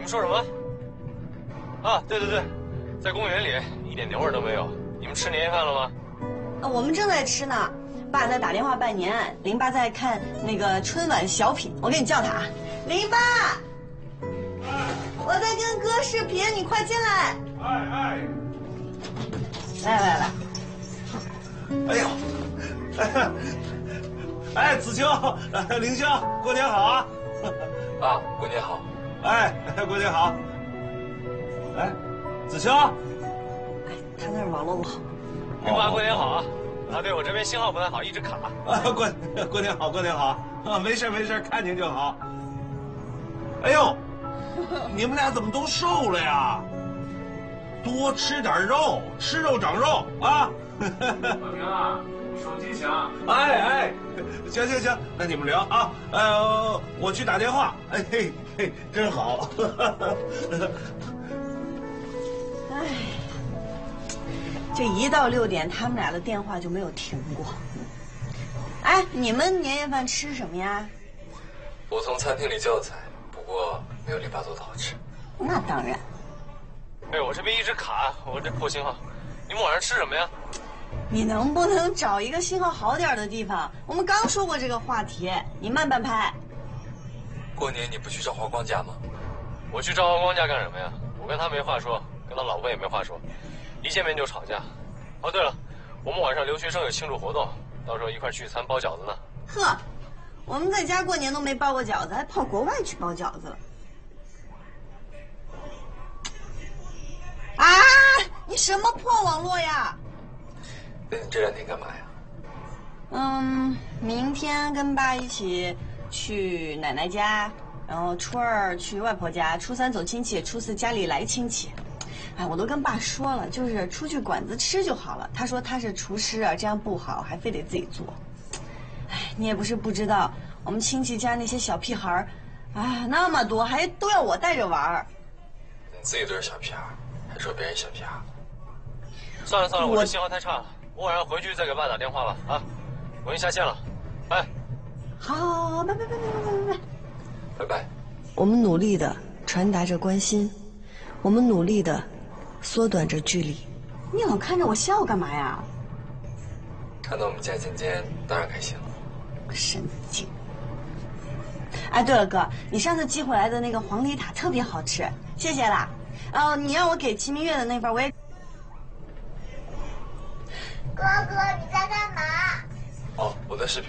们说什么？啊，对，在公园里一点年味都没有。你们吃年夜饭了吗？ 我们正在吃呢。爸在打电话拜年，林爸在看那个春晚小品。我给你叫他啊，林爸，我在跟哥视频，你快进来。来。 哎呦，哎，子秋，凌霄，过年好啊！ 啊，过年好。 哎，过年好。哎，子秋， 哎，他那儿网络不好。 林爸，过年好啊！啊，对，我这边信号不太好，一直卡。 啊，过年好，过年好啊！没事，看您就好。哎呦，你们俩怎么都瘦了呀？多吃点肉，吃肉长肉啊！ 老明啊，手机响。 哎，行，那你们聊啊。我去打电话。哎嘿，真好。 哎，这一到6点，他们俩的电话就没有停过。哎，你们年夜饭吃什么呀？ 我从餐厅里叫的菜，不过没有林爸做的好吃。 那当然。 哎，我这边一直卡，我这破信号。你们晚上吃什么呀？ 你能不能找一个信号好点的地方？我们刚说过这个话题，你慢半拍。 过年你不去赵华光家吗？我去赵华光家干什么呀？我跟他没话说，跟他老婆也没话说，一见面就吵架。哦，对了，我们晚上留学生有庆祝活动，到时候一块聚餐包饺子呢。 呵，我们在家过年都没包过饺子，还跑国外去包饺子了。啊！你什么破网络呀？ 那你这2天干嘛呀？ 明天跟爸一起去奶奶家，然后初2去外婆家，初3走亲戚，初4家里来亲戚。哎，我都跟爸说了，就是出去馆子吃就好了。他说他是厨师啊，这样不好，还非得自己做。哎，你也不是不知道，我们亲戚家那些小屁孩儿，啊，那么多，还都要我带着玩儿。 你自己都是小屁孩，还说别人小屁孩。算了，我这信号太差了，我晚上回去再给爸打电话吧。啊，我先下线了，拜。 好，拜。 拜拜。 我们努力的传达着关心，我们努力的缩短着距离。你老看着我笑干嘛呀？ 看到我们家芊芊，当然开心了。 神经！哎，对了，哥，你上次寄回来的那个黄梨塔特别好吃，谢谢啦。哦，你让我给齐明月的那份我也。 哥哥，你在干嘛？ 哦，我在视频。